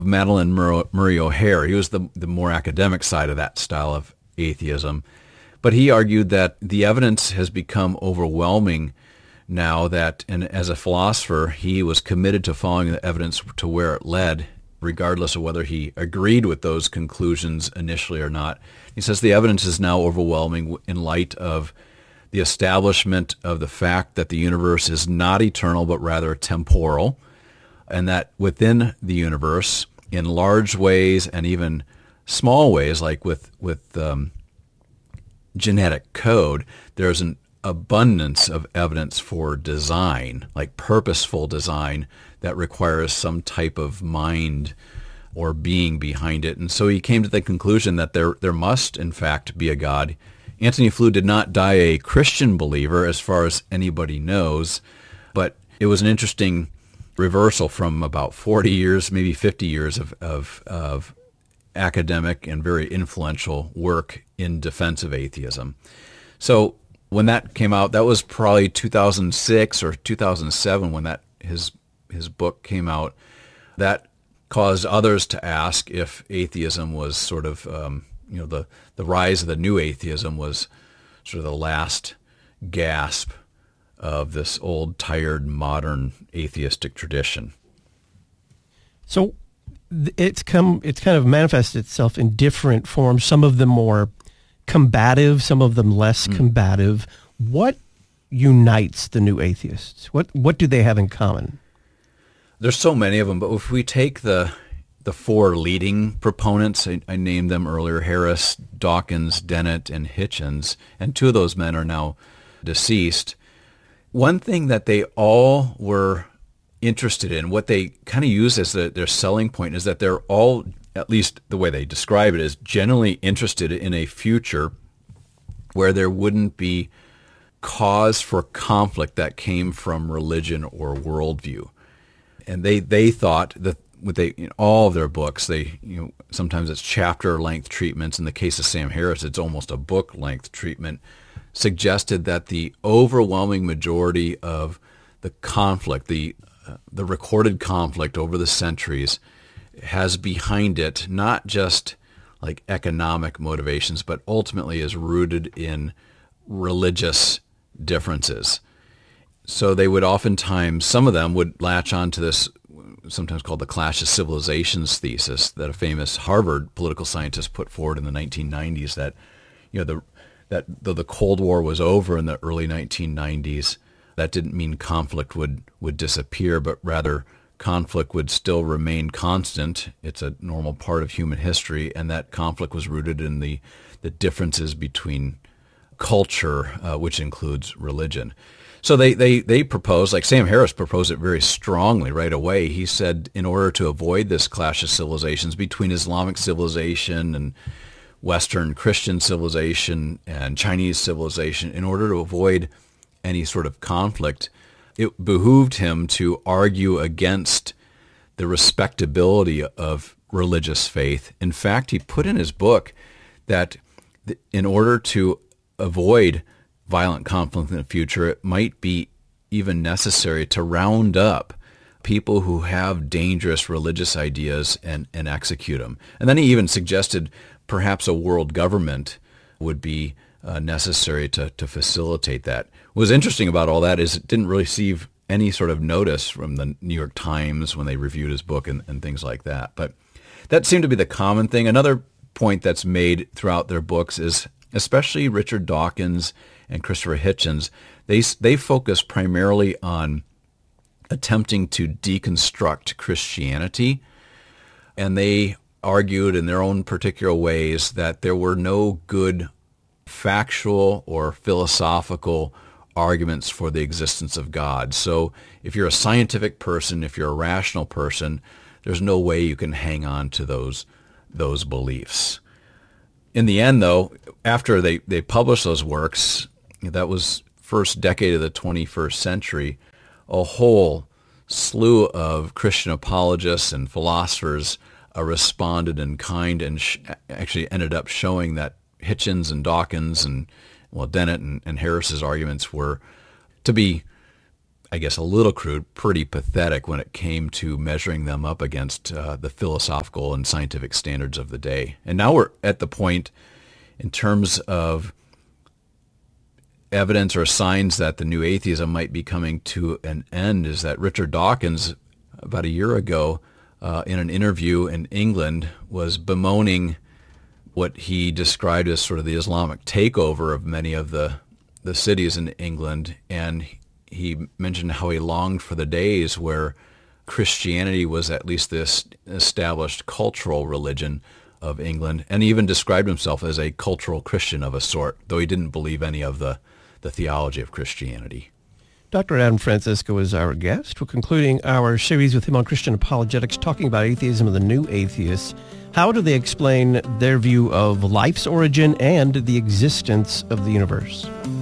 Madeline Murray O'Hair. He was the more academic side of that style of atheism. But he argued that the evidence has become overwhelming now that, and as a philosopher, he was committed to following the evidence to where it led, regardless of whether he agreed with those conclusions initially or not. He says the evidence is now overwhelming in light of the establishment of the fact that the universe is not eternal but rather temporal, and that within the universe, in large ways and even small ways, like with genetic code, there's an abundance of evidence for design, like purposeful design, that requires some type of mind or being behind it. And so he came to the conclusion that there must, in fact, be a God. Antony Flew did not die a Christian believer, as far as anybody knows, but it was an interesting reversal from about 40 years, maybe 50 years of academic and very influential work in defense of atheism. So when that came out, that was probably 2006 or 2007 when his book came out. That caused others to ask if atheism was sort of, the rise of the new atheism was sort of the last gasp of this old, tired, modern atheistic tradition. So it's kind of manifested itself in different forms, some of them more combative, some of them less combative. What unites the new atheists? What do they have in common? There's so many of them, but if we take the four leading proponents, I named them earlier, Harris, Dawkins, Dennett, and Hitchens, and two of those men are now deceased. One thing that they all were interested in, what they kind of use as their selling point, is that they're all, at least the way they describe it, is generally interested in a future where there wouldn't be cause for conflict that came from religion or worldview. And they thought that all of their books, sometimes it's chapter-length treatments. In the case of Sam Harris, it's almost a book-length treatment, suggested that the overwhelming majority of the conflict, the recorded conflict over the centuries, has behind it not just like economic motivations, but ultimately is rooted in religious differences. So they would oftentimes, some of them would latch on to this, sometimes called the Clash of Civilizations thesis, that a famous Harvard political scientist put forward in the 1990s, that that though the Cold War was over in the early 1990s, that didn't mean conflict would disappear, but rather conflict would still remain constant. It's a normal part of human history, and that conflict was rooted in the differences between culture, which includes religion. So they proposed, like Sam Harris proposed it very strongly right away. He said in order to avoid this clash of civilizations between Islamic civilization and Western Christian civilization and Chinese civilization, in order to avoid any sort of conflict, it behooved him to argue against the respectability of religious faith. In fact, he put in his book that in order to avoid violent conflict in the future, it might be even necessary to round up people who have dangerous religious ideas and execute them. And then he even suggested perhaps a world government would be necessary to facilitate that. What was interesting about all that is it didn't receive any sort of notice from the New York Times when they reviewed his book and things like that. But that seemed to be the common thing. Another point that's made throughout their books is, especially Richard Dawkins and Christopher Hitchens, they focus primarily on attempting to deconstruct Christianity, and they argued in their own particular ways that there were no good factual or philosophical arguments for the existence of God. So if you're a scientific person, if you're a rational person, there's no way you can hang on to those beliefs. In the end, though, after they published those works, that was first decade of the 21st century, a whole slew of Christian apologists and philosophers responded in kind and actually ended up showing that Hitchens and Dawkins and Dennett and Harris's arguments were to be I guess a little crude, pretty pathetic when it came to measuring them up against the philosophical and scientific standards of the day. And now we're at the point in terms of evidence or signs that the new atheism might be coming to an end is that Richard Dawkins, about a year ago, in an interview in England, was bemoaning what he described as sort of the Islamic takeover of many of the cities in England. And he mentioned how he longed for the days where Christianity was at least this established cultural religion of England, and he even described himself as a cultural Christian of a sort, though he didn't believe any of the theology of Christianity. Dr. Adam Francisco is our guest. We're concluding our series with him on Christian apologetics, talking about atheism and the new atheists. How do they explain their view of life's origin and the existence of the universe?